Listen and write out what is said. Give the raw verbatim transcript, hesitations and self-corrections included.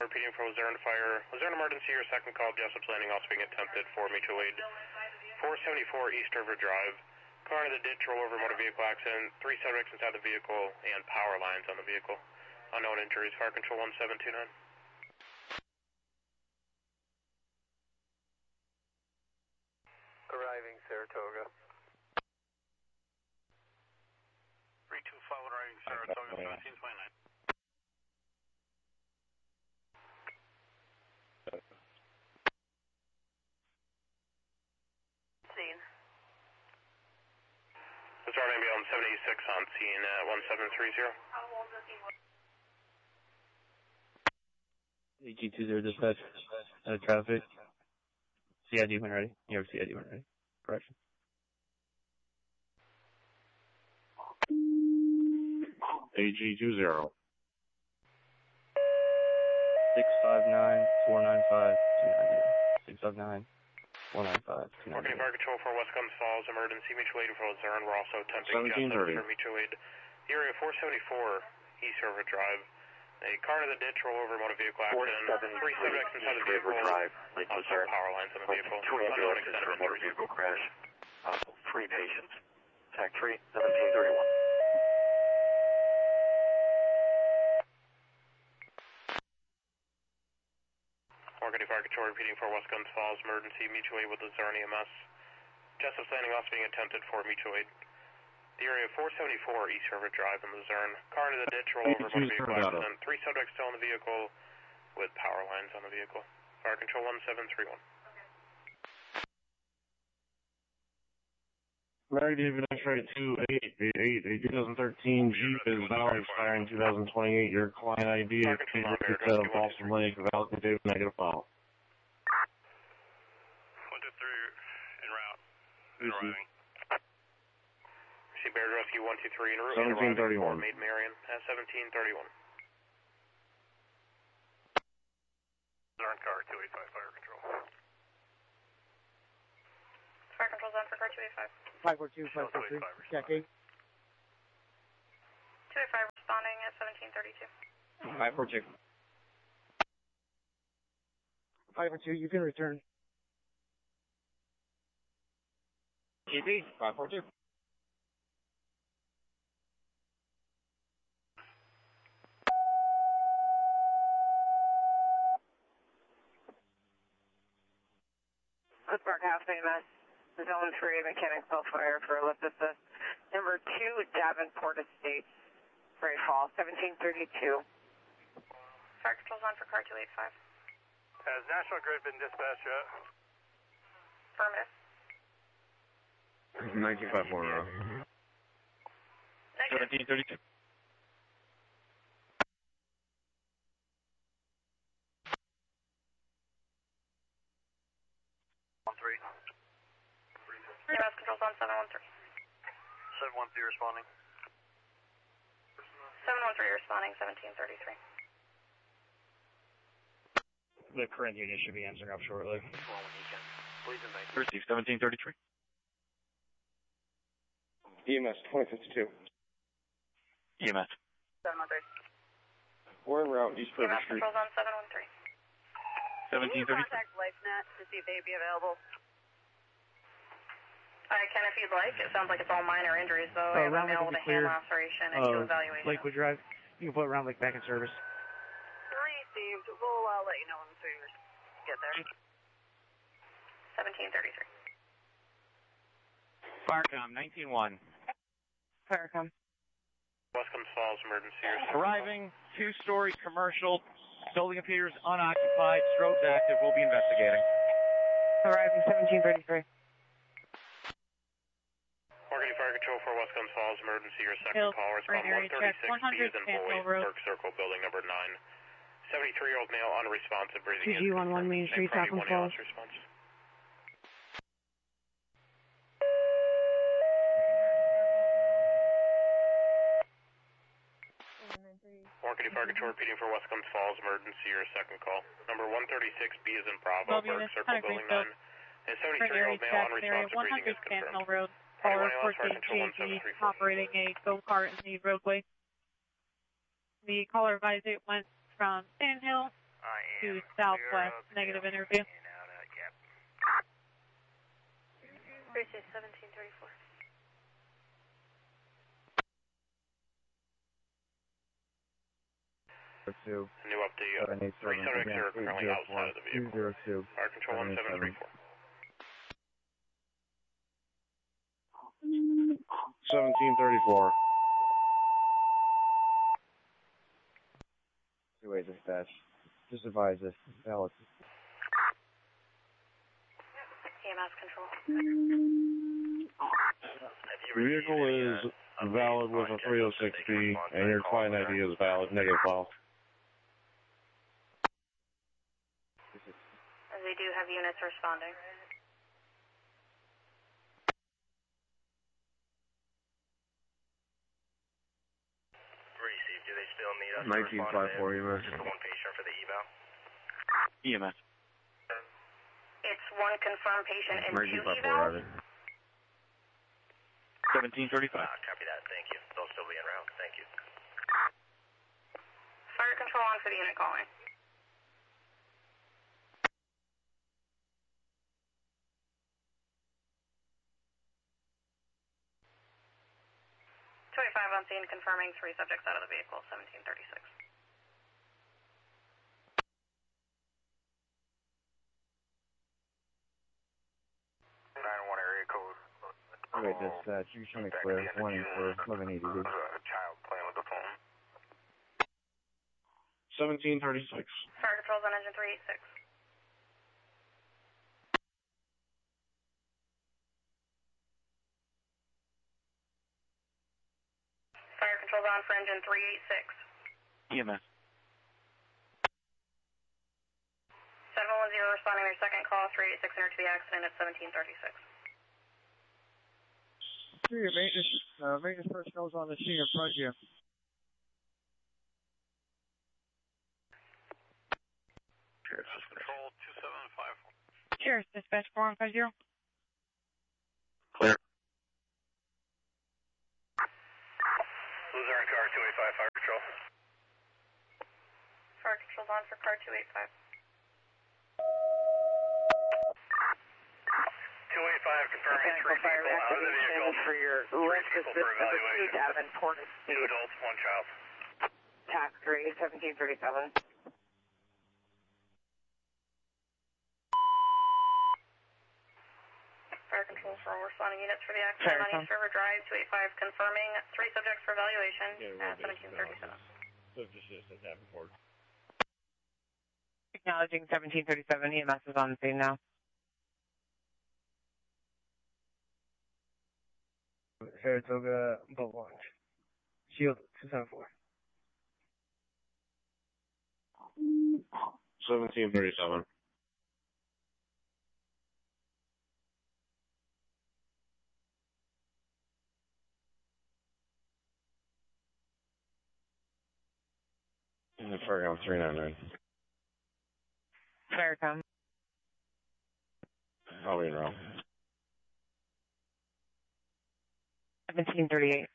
Repeating for Luzerne Fire. Luzerne emergency, your second call, Jessup's Landing, also being attempted for mutual aid. four seventy-four East River Drive. Car into the ditch, rollover, motor vehicle accident. Three subjects inside the vehicle and power lines on the vehicle. Unknown injuries. Fire Control one seven two nine. Arriving Saratoga. three two five arriving Saratoga, seventeen twenty-nine. Scene. This is our ambulance seven eighty-six on scene at one seven three zero. A G two zero dispatch. Uh, traffic. C I D when ready. You have C I D when ready. Correction. A G two zero. Six five nine four nine five two nine zero. Six five nine four nine five two nine Working zero. Fire Control for West Guns Falls, emergency mutual aid for Luzerne. We're also attempting seventeen thirty. for mutual aid. The area four seventy-four East River Drive. A car into the ditch, rollover, motor vehicle accident. Three subjects inside the vehicle. Drive, Lake Also Luzerne. power lines on the vehicle. Two Unknown ambulances extent for of a motor injuries. vehicle crash. Possible three patients. Tac three, seventeen thirty-one. Morgan Fire Control repeating for West Guns Falls, emergency mutual aid with Luzerne E M S. Jessup's Landing also being attempted for mutual aid. The area four seventy-four East River Drive in Luzerne. Car into the ditch, rollover, motor vehicle accident. Three subjects still in the vehicle with power lines on the vehicle. Fire Control one seven three one. Negative X-ray two eight eight. A twenty thirteen Jeep is now expiring twenty twenty-eight. Your client I D is Peter Boston Lake, Valley David, negative file. one two three en route. Arriving. See Bear Rescue one two three en route. seventeen thirty-one. Maid Marion at seventeen thirty-one. Luzerne car two eighty-five Fire Control. Fire Control's on for car two eighty-five. five four two, five four three, checking. two eighty-five responding at seventeen thirty-two. five four two. five four two, you can return. G P, five four two. Pittsburgh House A M S, Zone three, mechanical fire for ellipsis. Number two, Davenport Estates, Great Falls, seventeen thirty-two. Fire Control's on for car two eighty-five. Has National Grid been dispatched yet? Affirmative. nineteen five four. Negative. seventeen thirty-two. one three. E M S Control's on seven one three. seven one three responding. seven one three responding, seventeen thirty-three. The current unit should be answering up shortly. Please invite. Receive seventeen thirty-three. E M S twenty fifty-two. E M S. seven one three. We're en route, East E M River S Street. Control's on seven one three. seventeen thirty-three. Contact LifeNet to see if they'd be available. I can if you'd like. It sounds like it's all minor injuries, though. Uh, I have a Round Lake male will with be a hand clear. laceration and two Uh, evaluation. Lakewood Drive. You can put Round Lake back in service. Received. We'll uh, let you know when the figures get there. seventeen thirty-three. Firecom nineteen one. Firecom. West Guns Falls, emergency. Arriving, two-story commercial. Building appears unoccupied. Strobes active. We'll be investigating. Arriving seventeen thirty-three. Morgan Fire Control for West Guns Falls, emergency. Your second Hill, call. Respond primary one thirty-six check, one hundred B as in Sand Hill boy, Road. Burke Circle, building number nine. seventy-three-year-old male, unresponsive, breathing Two G one one Main Street, Falcon Falls. Response. Morgan Fire Control repeating for West Guns Falls, emergency. Your second call. Number one thirty-six B as in Bravo, Twelve Burke units, Circle, Hunter building Greenfield. nine. And seventy-three-year-old male, check, unresponsive, one breathing hundred is Sand Hill confirmed. Road. Caller twenty-one reports Fire a Control one J seven G three four. operating a go-kart in the roadway. The caller advised it went from Sand Hill to Southwest, negative interview. three two seventeen thirty-four. Two. New update. Uh, three subjects are currently outside of the vehicle. two zero two. Fire control one seven three four. seventeen thirty-four. Two-way dispatch. Just advise this. Valid. E M S control. Your vehicle is valid with a three oh six B, and your client I D is valid, negative file. As we do have units responding. Received. Do they still need us? nineteen five four E M S. Just the one patient for the eval? E M S. It's one confirmed patient and two nineteen five four, evals. rather. seventeen thirty-five. Uh, copy that. Thank you. They'll still be en route. Thank you. Fire control on for the unit calling. two eighty-five on scene confirming three subjects out of the vehicle, seventeen thirty-six. nine one area code. Two-way dispatch. You show me clear. Warning for eleven eighty. A child playing with the phone. seventeen thirty-six. Fire control's on engine three eighty-six. Fire control's on for engine three eighty-six. E M S. seven one zero responding to their second call, three eighty-six entered to the accident at seventeen thirty-six. Your maintenance, uh, maintenance personnel's on the scene in front of you. Control two seven five four. Sheriff's dispatch four one five zero. Clear. Luzerne car two eighty-five, fire control. Fire control's on for car two eighty-five. two eighty-five confirming three fire people out of the vehicle. for your lift assist number two, Davenport Two Estate. adults, one child. Tax three, seventeen thirty-seven. Fire control for all responding units for the accident on East River Drive, two eighty-five confirming three subjects for evaluation at seventeen thirty-seven. Acknowledging seventeen thirty-seven, E M S is on the scene now. Saratoga boat launch. Shield two seven four. seventeen thirty-seven. And the Fargo three ninety-nine. Faricom. I'll be in row. seventeen thirty-eight.